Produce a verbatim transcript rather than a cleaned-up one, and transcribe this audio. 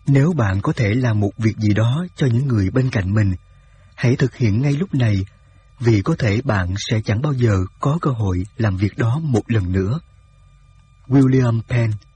Nếu bạn có thể làm một việc gì đó cho những người bên cạnh mình, hãy thực hiện ngay lúc này, vì có thể bạn sẽ chẳng bao giờ có cơ hội làm việc đó một lần nữa. William Penn.